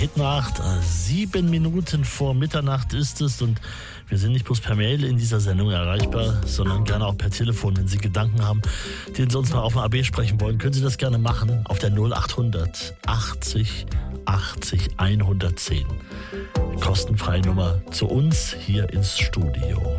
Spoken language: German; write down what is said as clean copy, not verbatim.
Nacht, 7 Minuten vor Mitternacht ist es und wir sind nicht bloß per Mail in dieser Sendung erreichbar, sondern gerne auch per Telefon. Wenn Sie Gedanken haben, den Sie uns mal auf dem AB sprechen wollen, können Sie das gerne machen auf der 0800 80 80 110. Kostenfreie Nummer zu uns hier ins Studio.